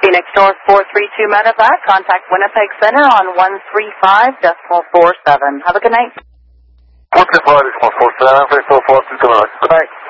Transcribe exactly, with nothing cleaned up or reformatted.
Phoenix North four three two medevac. Contact Winnipeg Center on one three five decimal four seven. Have a good night. one three five decimal four seven, three four four two, good night. Good night.